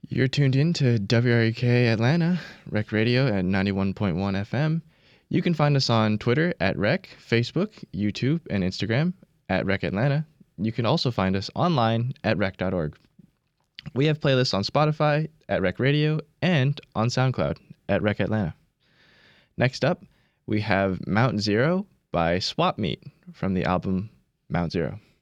You're tuned in to WREK Atlanta, Rec Radio at 91.1 FM. You can find us on Twitter at Rec, Facebook, YouTube, and Instagram at Rec Atlanta. You can also find us online at rec.org. We have playlists on Spotify at Rec Radio and on SoundCloud at Rec Atlanta. Next up, we have Mount Zero by Swap Meet from the album Mount Zero.